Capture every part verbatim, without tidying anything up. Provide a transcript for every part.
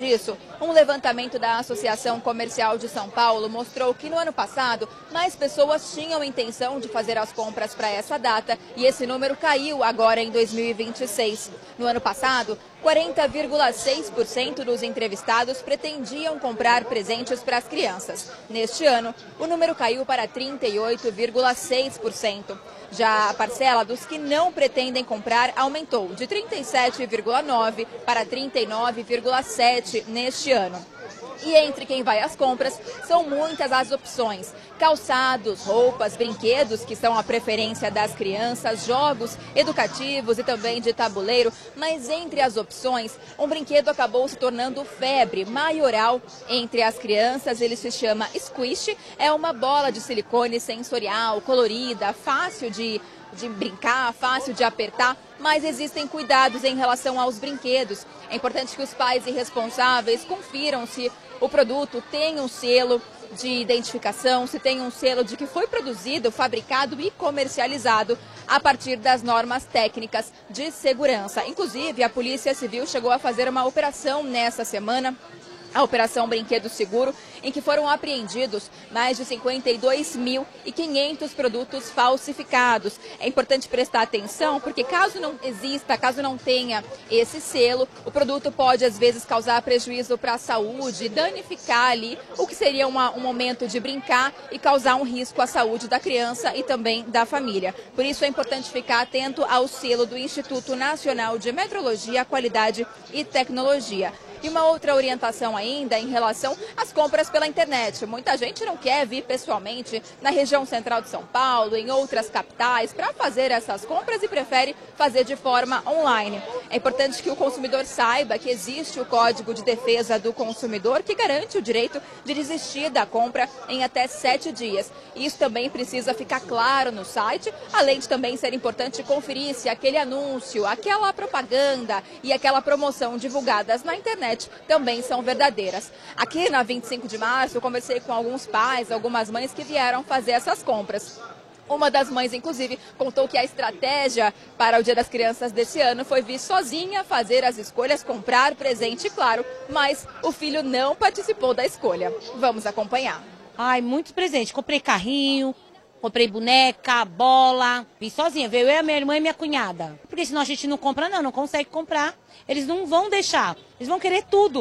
disso, um levantamento da Associação Comercial de São Paulo mostrou que no ano passado mais pessoas tinham intenção de fazer as compras para essa data e esse número caiu agora em dois mil e vinte e seis. No ano passado, quarenta vírgula seis por cento dos entrevistados pretendiam comprar presentes para as crianças. Neste ano, o número caiu para trinta e oito vírgula seis por cento. Já a parcela dos que não pretendem comprar aumentou de trinta e sete vírgula nove por cento para trinta e nove vírgula sete por cento neste ano. E entre quem vai às compras, são muitas as opções. Calçados, roupas, brinquedos, que são a preferência das crianças, jogos educativos e também de tabuleiro. Mas entre as opções, um brinquedo acabou se tornando febre maioral entre as crianças. Ele se chama Squish, é uma bola de silicone sensorial, colorida, fácil de... de brincar, fácil de apertar, mas existem cuidados em relação aos brinquedos. É importante que os pais e responsáveis confiram se o produto tem um selo de identificação, se tem um selo de que foi produzido, fabricado e comercializado a partir das normas técnicas de segurança. Inclusive, a Polícia Civil chegou a fazer uma operação nessa semana, a Operação Brinquedo Seguro, em que foram apreendidos mais de cinquenta e dois mil e quinhentos produtos falsificados. É importante prestar atenção, porque caso não exista, caso não tenha esse selo, o produto pode às vezes causar prejuízo para a saúde, danificar ali o que seria uma, um momento de brincar e causar um risco à saúde da criança e também da família. Por isso é importante ficar atento ao selo do Instituto Nacional de Metrologia, Qualidade e Tecnologia. E uma outra orientação ainda em relação às compras pela internet. Muita gente não quer vir pessoalmente na região central de São Paulo, em outras capitais, para fazer essas compras e prefere fazer de forma online. É importante que o consumidor saiba que existe o Código de Defesa do Consumidor, que garante o direito de desistir da compra em até sete dias. Isso também precisa ficar claro no site, além de também ser importante conferir se aquele anúncio, aquela propaganda e aquela promoção divulgadas na internet também são verdadeiras. Aqui na vinte e cinco de março, eu conversei com alguns pais, algumas mães que vieram fazer essas compras. Uma das mães, inclusive, contou que a estratégia para o Dia das Crianças desse ano foi vir sozinha fazer as escolhas, comprar presente, claro, mas o filho não participou da escolha. Vamos acompanhar. Ai, muitos presentes. Comprei carrinho, comprei boneca, bola. Vim sozinha, veio eu, minha irmã e minha cunhada. Porque senão a gente não compra não, não consegue comprar. Eles não vão deixar, eles vão querer tudo.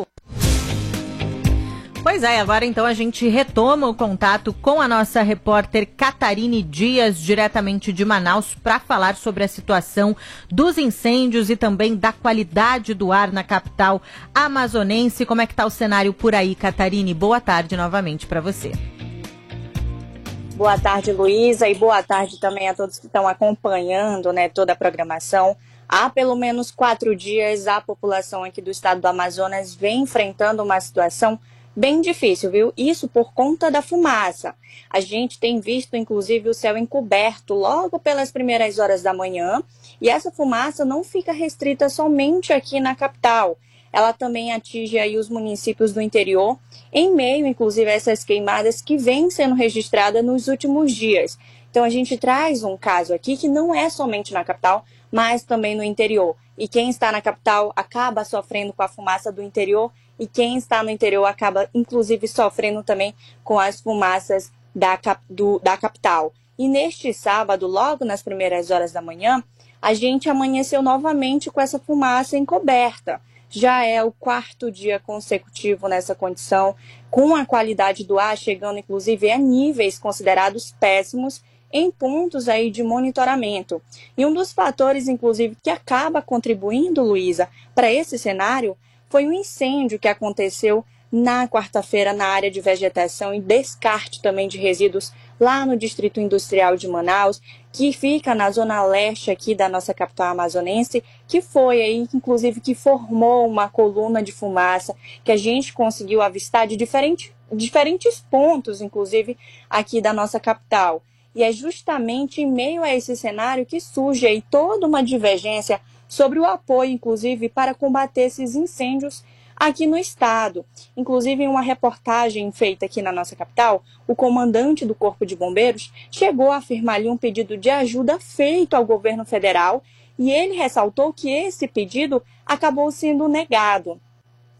Pois é, agora então a gente retoma o contato com a nossa repórter Catarine Dias, diretamente de Manaus, para falar sobre a situação dos incêndios e também da qualidade do ar na capital amazonense. Como é que está o cenário por aí, Catarine? Boa tarde novamente para você. Boa tarde, Luísa, e boa tarde também a todos que estão acompanhando, né, toda a programação. Há pelo menos quatro dias a população aqui do estado do Amazonas vem enfrentando uma situação bem difícil, viu? Isso por conta da fumaça. A gente tem visto, inclusive, o céu encoberto logo pelas primeiras horas da manhã, e essa fumaça não fica restrita somente aqui na capital. Ela também atinge aí os municípios do interior, em meio, inclusive, a essas queimadas que vêm sendo registradas nos últimos dias. Então, a gente traz um caso aqui que não é somente na capital, mas também no interior. E quem está na capital acaba sofrendo com a fumaça do interior, e quem está no interior acaba, inclusive, sofrendo também com as fumaças da, cap do, da capital. E neste sábado, logo nas primeiras horas da manhã, a gente amanheceu novamente com essa fumaça encoberta. Já é o quarto dia consecutivo nessa condição, com a qualidade do ar chegando, inclusive, a níveis considerados péssimos em pontos aí de monitoramento. E um dos fatores, inclusive, que acaba contribuindo, Luísa, para esse cenário, foi um incêndio que aconteceu na quarta-feira na área de vegetação e descarte também de resíduos lá no Distrito Industrial de Manaus, que fica na zona leste aqui da nossa capital amazonense, que foi aí, inclusive, que formou uma coluna de fumaça que a gente conseguiu avistar de diferente, diferentes pontos, inclusive, aqui da nossa capital. E é justamente em meio a esse cenário que surge aí toda uma divergência sobre o apoio, inclusive, para combater esses incêndios aqui no estado. Inclusive, em uma reportagem feita aqui na nossa capital, o comandante do Corpo de Bombeiros chegou a afirmar ali um pedido de ajuda feito ao governo federal, e ele ressaltou que esse pedido acabou sendo negado.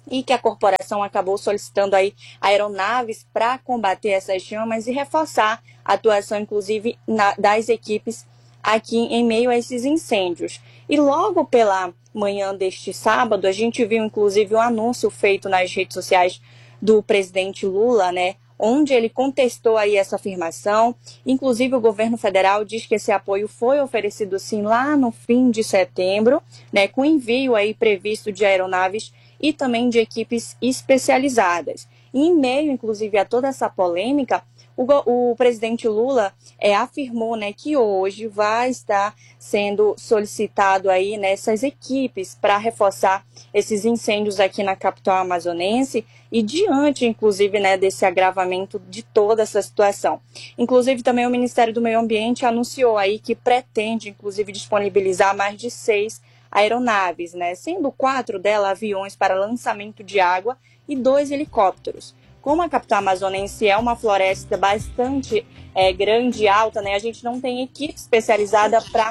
e que a corporação acabou solicitando aí aeronaves para combater essas chamas e reforçar a atuação, inclusive, na, das equipes aqui em meio a esses incêndios. E logo pela manhã deste sábado, a gente viu, inclusive, um anúncio feito nas redes sociais do presidente Lula, né, onde ele contestou aí essa afirmação. Inclusive, o governo federal diz que esse apoio foi oferecido, sim, lá no fim de setembro, né, com envio aí previsto de aeronaves e também de equipes especializadas. E em meio, inclusive, a toda essa polêmica, o, o presidente Lula é, afirmou, né, que hoje vai estar sendo solicitado aí nessas equipes para reforçar esses incêndios aqui na capital amazonense e diante, inclusive, né, desse agravamento de toda essa situação. Inclusive, também o Ministério do Meio Ambiente anunciou aí que pretende, inclusive, disponibilizar mais de seis aeronaves, né, sendo quatro delas aviões para lançamento de água e dois helicópteros. Como a capital amazonense é uma floresta bastante é, grande e alta, né, a gente não tem equipe especializada para...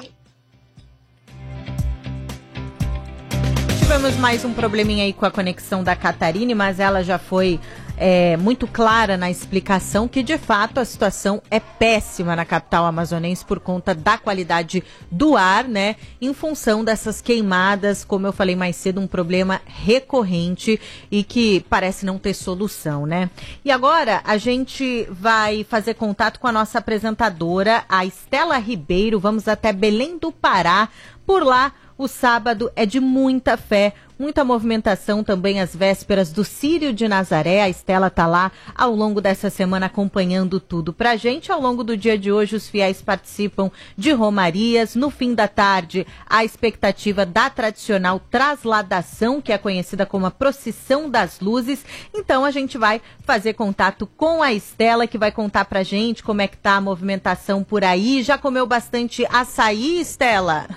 Tivemos mais um probleminha aí com a conexão da Catarine, mas ela já foi é, muito clara na explicação que, de fato, a situação é péssima na capital amazonense por conta da qualidade do ar, né? Em função dessas queimadas, como eu falei mais cedo, um problema recorrente e que parece não ter solução, né? E agora a gente vai fazer contato com a nossa apresentadora, a Estela Ribeiro. Vamos até Belém do Pará. Por lá, o sábado é de muita fé, muita movimentação também às vésperas do Círio de Nazaré. A Estela está lá ao longo dessa semana acompanhando tudo pra gente. Ao longo do dia de hoje, os fiéis participam de romarias. No fim da tarde, a expectativa da tradicional trasladação, que é conhecida como a Procissão das Luzes. Então, a gente vai fazer contato com a Estela, que vai contar pra gente como é que tá a movimentação por aí. Já comeu bastante açaí, Estela?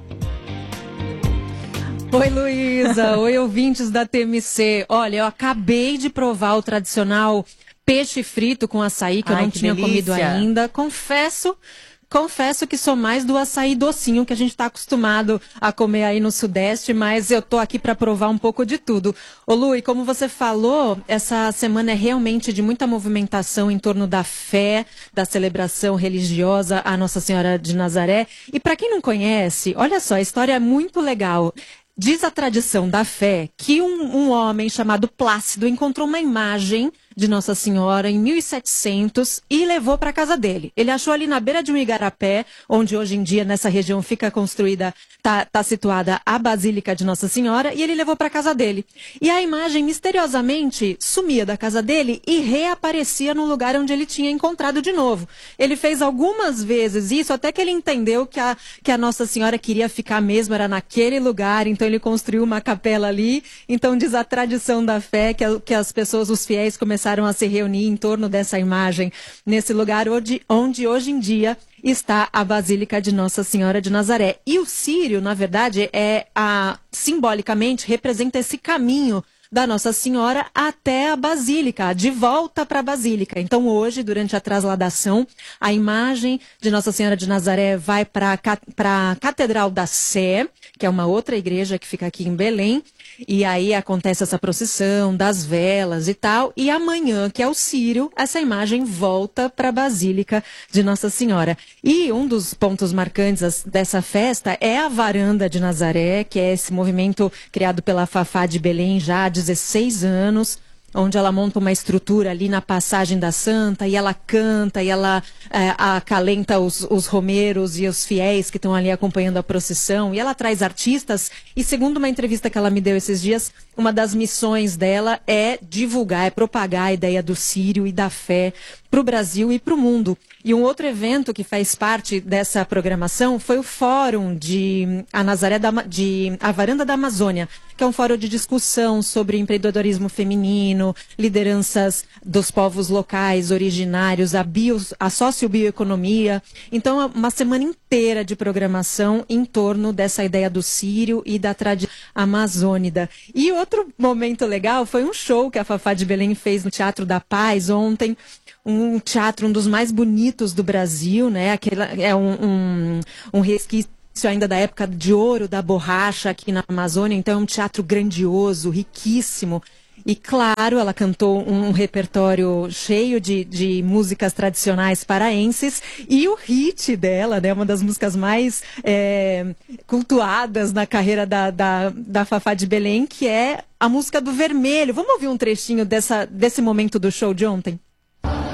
Oi, Luísa. Oi, ouvintes da T M C. Olha, eu acabei de provar o tradicional peixe frito com açaí, que Ai, eu não que tinha delícia. comido ainda. Confesso, confesso que sou mais do açaí docinho, que a gente está acostumado a comer aí no Sudeste, mas eu tô aqui para provar um pouco de tudo. Ô, Lu, e como você falou, essa semana é realmente de muita movimentação em torno da fé, da celebração religiosa à Nossa Senhora de Nazaré. E para quem não conhece, olha só, a história é muito legal. Diz a tradição da fé que um, um homem chamado Plácido encontrou uma imagem de Nossa Senhora em mil e setecentos e levou para casa dele. Ele achou ali na beira de um igarapé, onde hoje em dia nessa região fica construída, tá, tá situada a Basílica de Nossa Senhora, e ele levou para casa dele. E a imagem misteriosamente sumia da casa dele e reaparecia no lugar onde ele tinha encontrado de novo. Ele fez algumas vezes isso até que ele entendeu que a, que a Nossa Senhora queria ficar mesmo, era naquele lugar, então ele construiu uma capela ali. Então diz a tradição da fé que, a, que as pessoas, os fiéis, começaram a se reunir em torno dessa imagem, nesse lugar onde, onde hoje em dia está a Basílica de Nossa Senhora de Nazaré. E o círio, na verdade, é a, simbolicamente representa esse caminho da Nossa Senhora até a Basílica, de volta para a Basílica. Então hoje, durante a trasladação, a imagem de Nossa Senhora de Nazaré vai para a Catedral da Sé, que é uma outra igreja que fica aqui em Belém, e aí acontece essa procissão das velas e tal, e amanhã, que é o círio, essa imagem volta para a Basílica de Nossa Senhora. E um dos pontos marcantes dessa festa é a Varanda de Nazaré, que é esse movimento criado pela Fafá de Belém já há dezesseis anos, onde ela monta uma estrutura ali na Passagem da Santa, e ela canta, e ela é, acalenta os, os romeiros e os fiéis que estão ali acompanhando a procissão, e ela traz artistas, e segundo uma entrevista que ela me deu esses dias, uma das missões dela é divulgar, é propagar a ideia do círio e da fé para o Brasil e para o mundo. E um outro evento que faz parte dessa programação foi o Fórum de a Nazaré da, de a Varanda da Amazônia, que é um fórum de discussão sobre empreendedorismo feminino, lideranças dos povos locais, originários, a, bio, a sociobioeconomia. Então, uma semana inteira de programação em torno dessa ideia do círio e da tradição amazônida. E outro momento legal foi um show que a Fafá de Belém fez no Teatro da Paz ontem. Um teatro, um dos mais bonitos do Brasil, né? Aquela, é um, um, um resquício ainda da época de ouro da borracha aqui na Amazônia, então é um teatro grandioso, riquíssimo. E claro, ela cantou um repertório cheio de, de músicas tradicionais paraenses e o hit dela, né, uma das músicas mais é, cultuadas na carreira da, da, da Fafá de Belém, que é a música do Vermelho. Vamos ouvir um trechinho dessa, desse momento do show de ontem?